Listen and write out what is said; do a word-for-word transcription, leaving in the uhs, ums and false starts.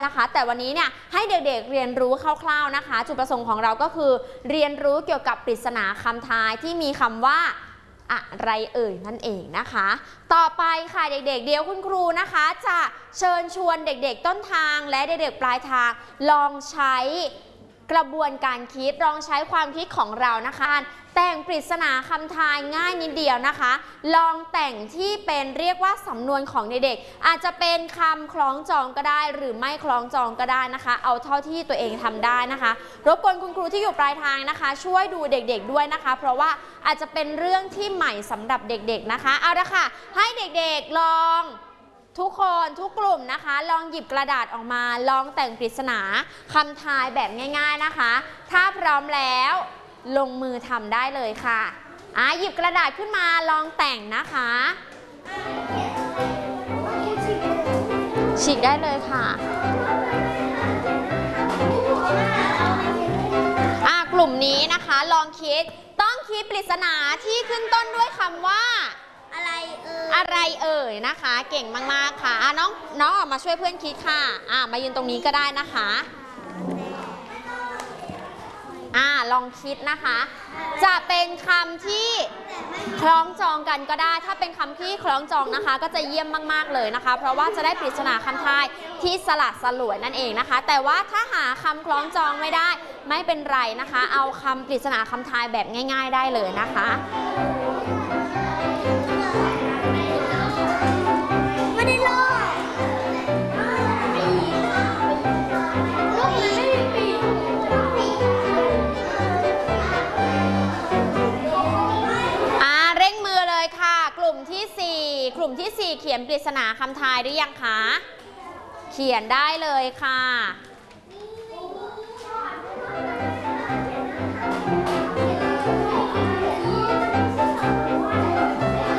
นะคะแต่วันนี้เนี่ยให้เด็กๆเรียนรู้คร่าวๆนะคะจุดประสงค์ของเราก็คือเรียนรู้เกี่ยวกับปริศนาคำทายที่มีคำว่าอะไรเอ่ยนั่นเองนะคะต่อไปค่ะเด็กๆเดี๋ยวคุณครูนะคะจะเชิญชวนเด็กๆต้นทางและเด็กๆปลายทางลองใช้กระบวนการคิดลองใช้ความคิดของเรานะคะแต่งปริศนาคำทายง่ายนิดเดียวนะคะลองแต่งที่เป็นเรียกว่าสำนวนของเด็กๆอาจจะเป็นคำคล้องจองก็ได้หรือไม่คล้องจองก็ได้นะคะเอาเท่าที่ตัวเองทำได้นะคะรบกวนคุณครูที่อยู่ปลายทางนะคะช่วยดูเด็กๆด้วยนะคะเพราะว่าอาจจะเป็นเรื่องที่ใหม่สำหรับเด็กๆนะคะเอาละค่ะให้เด็กๆลองทุกคนทุกกลุ่มนะคะลองหยิบกระดาษออกมาลองแต่งปริศนาคำทายแบบง่ายๆนะคะถ้าพร้อมแล้วลงมือทำได้เลยค่ะอ่ะหยิบกระดาษขึ้นมาลองแต่งนะคะฉีกได้เลยค่ะอ่ะกลุ่มนี้นะคะลองคิดต้องคิดปริศนาที่ขึ้นต้นด้วยคำว่าอะไรเอ่ยอะไรเอ่ยนะคะเก่งมากๆค่ะอ่ะน้องน้องออกมาช่วยเพื่อนคิดค่ะอ่ะมายืนตรงนี้ก็ได้นะคะอ่าลองคิดนะคะจะเป็นคำที่คล้องจองกันก็ได้ถ้าเป็นคำที่คล้องจองนะคะก็จะเยี่ยมมากๆเลยนะคะเพราะว่าจะได้ปริศนาคำทายที่สลัดสลวยนั่นเองนะคะแต่ว่าถ้าหาคำคล้องจองไม่ได้ไม่เป็นไรนะคะเอาคำปริศนาคำทายแบบง่ายๆได้เลยนะคะไม่ได้ลอกกลุ่มที่สี่กลุ่มที่สี่เขียนปริศนาคำทายหรือยังคะเขียนได้เลยค่ะ